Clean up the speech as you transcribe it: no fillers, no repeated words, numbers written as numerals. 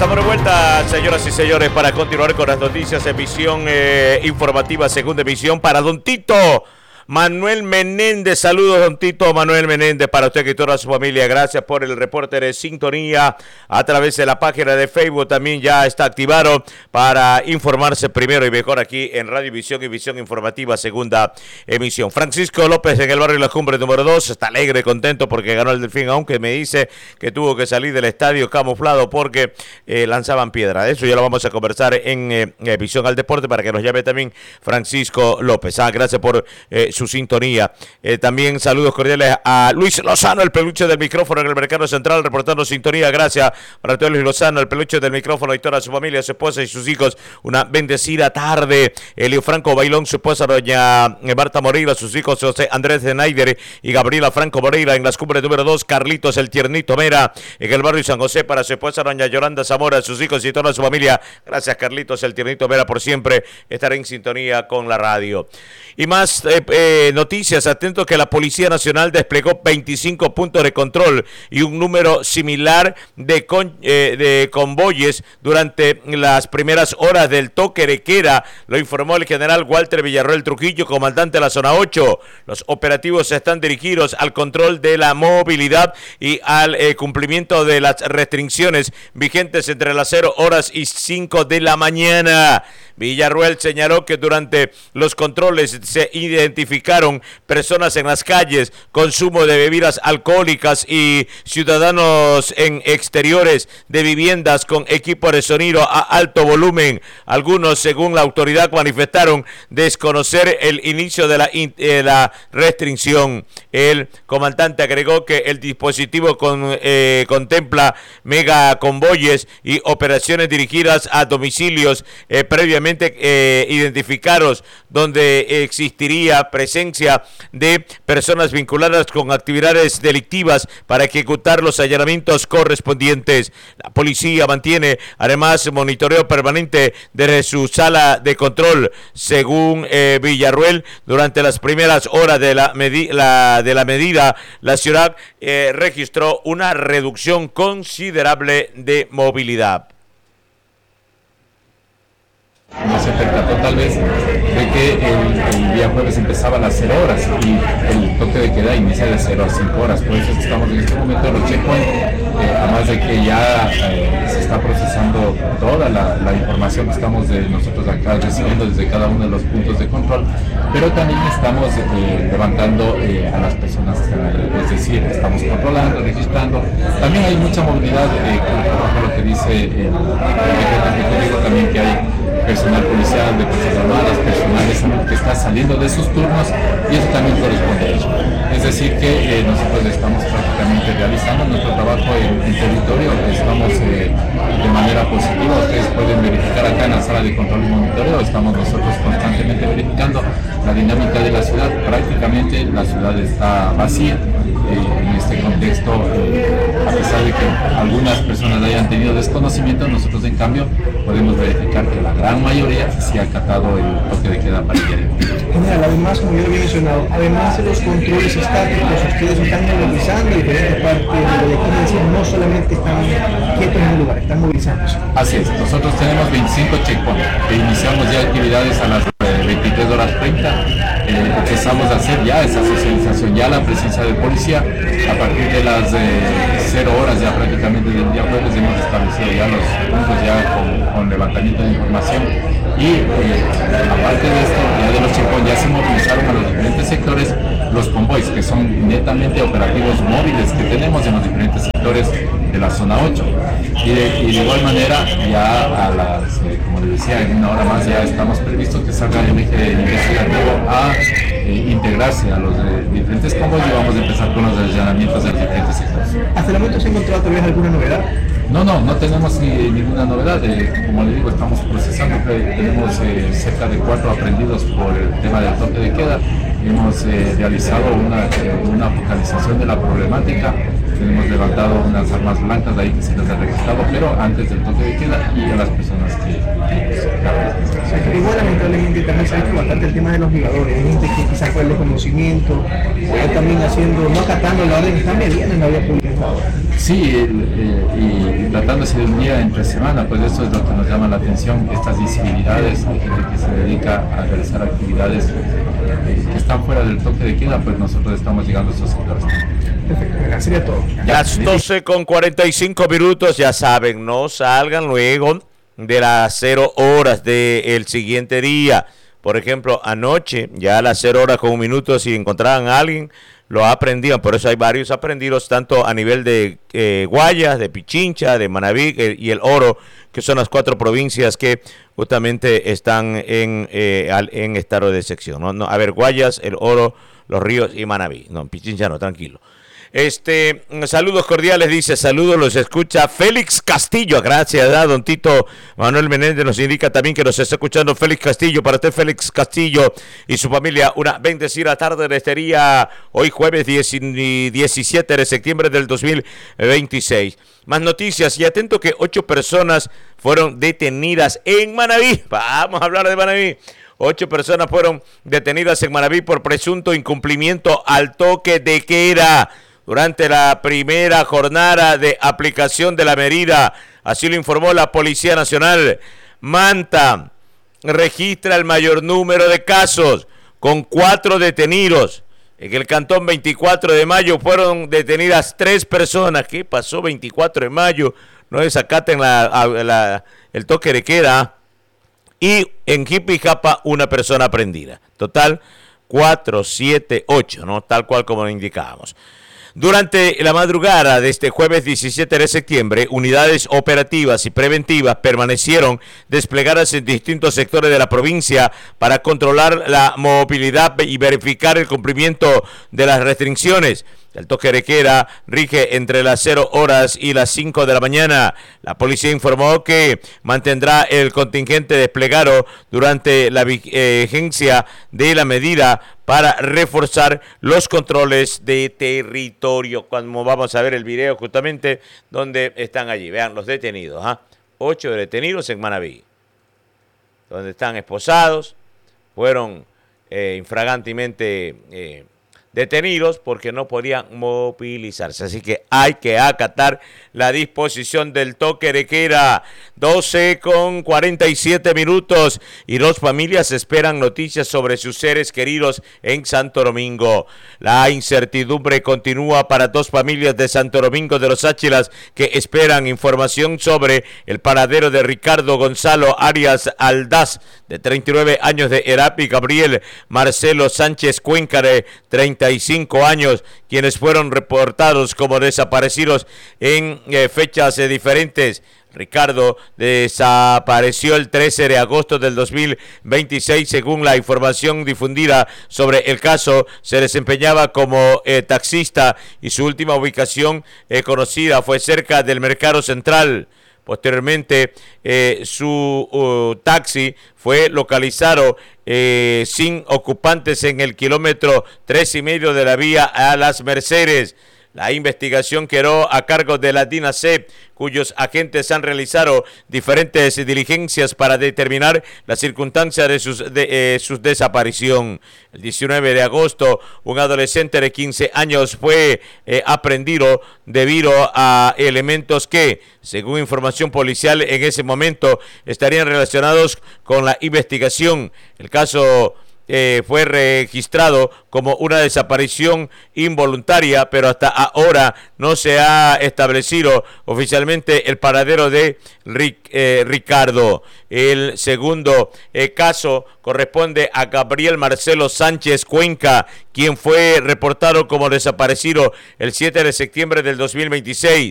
Estamos de vuelta, señoras y señores, para continuar con las noticias, emisión informativa, segunda emisión para Don Tito Manuel Menéndez. Saludos, Don Tito Manuel Menéndez, para usted y toda su familia. Gracias por el reporte de sintonía a través de la página de Facebook. También ya está activado para informarse primero y mejor aquí en Radio Visión y Visión Informativa, segunda emisión. Francisco López en el barrio La Cumbre número 2 está alegre y contento porque ganó el Delfín, aunque me dice que tuvo que salir del estadio camuflado porque lanzaban piedra. De eso ya lo vamos a conversar en Visión al Deporte para que nos llame también Francisco López. Gracias por su sintonía. También saludos cordiales a Luis Lozano, el peluche del micrófono en el Mercado Central, reportando sintonía. Gracias para todo Luis Lozano, el peluche del micrófono, y toda su familia, su esposa y sus hijos. Una bendecida tarde. Elio Franco Bailón, su esposa doña Marta Moreira, sus hijos José Andrés de Naider y Gabriela Franco Moreira en las cumbres número 2. Carlitos el Tiernito Mera en el barrio San José para su esposa doña Yolanda Zamora, sus hijos y toda su familia. Gracias, Carlitos el Tiernito Mera, por siempre estar en sintonía con la radio. Y más noticias. Atentos que la Policía Nacional desplegó 25 puntos de control y un número similar de convoyes durante las primeras horas del toque de queda. Lo informó el general Walter Villarroel Trujillo, comandante de la zona 8. Los operativos están dirigidos al control de la movilidad y al cumplimiento de las restricciones vigentes entre las 0 horas y 5 de la mañana. Villarroel señaló que durante los controles se identificaron personas en las calles, consumo de bebidas alcohólicas y ciudadanos en exteriores de viviendas con equipo de sonido a alto volumen. Algunos, según la autoridad, manifestaron desconocer el inicio de la restricción. El comandante agregó que el dispositivo contempla mega convoyes y operaciones dirigidas a domicilios previamente identificados donde existiría presencia de personas vinculadas con actividades delictivas para ejecutar los allanamientos correspondientes. La policía mantiene además monitoreo permanente desde su sala de control. Según Villarroel, durante las primeras horas de la medida, la ciudad registró una reducción considerable de movilidad. No se percató tal vez de que el día jueves empezaba a las 0 horas y el toque de queda inicia de 0 a 5 horas. Por eso estamos en este momento en los checkpoints, además de que ya se está procesando toda la información que estamos nosotros acá recibiendo desde cada uno de los puntos de control, pero también estamos levantando a las personas, es decir, estamos controlando, registrando. También hay mucha movilidad, con lo que dice el decreto también, que hay personal policial de Fuerzas Armadas, personal que está saliendo de sus turnos, y eso también corresponde a ello. Es decir, que nosotros estamos prácticamente realizando nuestro trabajo en territorio, estamos de manera positiva. Ustedes pueden verificar acá en la sala de control y monitoreo, estamos nosotros constantemente verificando la dinámica de la ciudad. Prácticamente la ciudad está vacía. En este contexto, a pesar de que algunas personas hayan tenido desconocimiento, nosotros en cambio podemos verificar que la gran mayoría sí ha acatado el toque de queda para el día de hoy. General, además, como yo lo había mencionado, además de los controles estáticos, ustedes están movilizando diferentes partes de Guayaquil, no solamente están quietos en un lugar, están movilizándose. Así es, nosotros tenemos 25 checkpoints que iniciamos ya actividades a las 23:30. Empezamos a hacer ya esa socialización, ya la presencia de policía. A partir de las 0 horas ya prácticamente del día jueves hemos establecido ya los puntos ya con levantamiento de información, y aparte de esto, ya de los checkpoints ya se movilizaron a los diferentes sectores los convoys, que son netamente operativos móviles que tenemos en los diferentes sectores de la zona 8, y de igual manera ya a las, como les decía, en una hora más ya estamos previstos que salga el eje investigativo a integrarse a los diferentes convoys, y vamos a empezar con los allanamientos de los diferentes sectores. ¿Hasta el momento se ha encontrado tal vez alguna novedad? No tenemos ninguna novedad. Como les digo, estamos procesando, tenemos cerca de 4 aprendidos por el tema del toque de queda. Hemos realizado una focalización de la problemática, tenemos levantado unas armas blancas de ahí que se les ha registrado, pero antes del toque de queda, y a las personas que igual lamentablemente también se ha hecho bastante el tema de los violadores, gente que quizás fue el desconocimiento, o también no acatando la orden, están mediando en la vía pública. Sí, y tratando tratándose de un día entre semana, pues esto es lo que nos llama la atención, estas visibilidades de gente que se dedica a realizar actividades que están fuera del toque de queda, pues nosotros estamos llegando a esos sectores. Perfecto, sería todo. Las 12:45, ya saben, no salgan luego de las 0 horas del siguiente día. Por ejemplo, anoche, ya a las 0 horas con 1 minuto, si encontraban a alguien, lo aprendían. Por eso hay varios aprendidos, tanto a nivel de Guayas, de Pichincha, de Manabí y el Oro, que son las 4 provincias que justamente están en estado de sección. No, a ver, Guayas, el Oro, Los Ríos y Manabí. No, Pichincha no, tranquilo. Saludos cordiales, dice, saludos, los escucha Félix Castillo, gracias, don Tito. Manuel Menéndez nos indica también que nos está escuchando Félix Castillo. Para usted, Félix Castillo y su familia, una bendecida tarde de este día, hoy jueves 17 de septiembre del 2026. Más noticias, y atento que 8 personas fueron detenidas en Manabí. Vamos a hablar de Manabí. 8 personas fueron detenidas en Manabí por presunto incumplimiento al toque de queda durante la primera jornada de aplicación de la medida. Así lo informó la Policía Nacional. Manta registra el mayor número de casos, con 4 detenidos. En el cantón 24 de mayo fueron detenidas 3 personas. ¿Qué pasó 24 de mayo? No desacaten el toque de queda. Y en Jipijapa, 1 persona prendida. Total, 4, 7, 8, ¿no? Tal cual como lo indicábamos. Durante la madrugada de este jueves 17 de septiembre, unidades operativas y preventivas permanecieron desplegadas en distintos sectores de la provincia para controlar la movilidad y verificar el cumplimiento de las restricciones. El toque de queda rige entre las 0 horas y las 5 de la mañana. La policía informó que mantendrá el contingente desplegado durante la vigencia de la medida para reforzar los controles de territorio. Cuando vamos a ver el video justamente donde están allí. Vean los detenidos. 8 detenidos en Manabí, donde están esposados. Fueron infragantemente detenidos porque no podían movilizarse. Así que hay que acatar la disposición del toque de queda. 12:47 y 2 familias esperan noticias sobre sus seres queridos en Santo Domingo. La incertidumbre continúa para 2 familias de Santo Domingo de los Áchilas que esperan información sobre el paradero de Ricardo Gonzalo Arias Aldaz, de 39 años de edad, y Gabriel Marcelo Sánchez Cuenca, de 35 años, quienes fueron reportados como desaparecidos en fechas diferentes. Ricardo desapareció el 13 de agosto del 2026, según la información difundida sobre el caso. Se desempeñaba como taxista y su última ubicación conocida fue cerca del Mercado Central. Posteriormente, su taxi fue localizado sin ocupantes en el kilómetro 3,5 de la vía a Las Mercedes. La investigación quedó a cargo de la DINASEP, cuyos agentes han realizado diferentes diligencias para determinar las circunstancias de su desaparición. El 19 de agosto, un adolescente de 15 años fue aprehendido debido a elementos que, según información policial, en ese momento estarían relacionados con la investigación. El caso fue registrado como una desaparición involuntaria, pero hasta ahora no se ha establecido oficialmente el paradero de Ricardo. El segundo caso corresponde a Gabriel Marcelo Sánchez Cuenca, quien fue reportado como desaparecido el 7 de septiembre del 2026.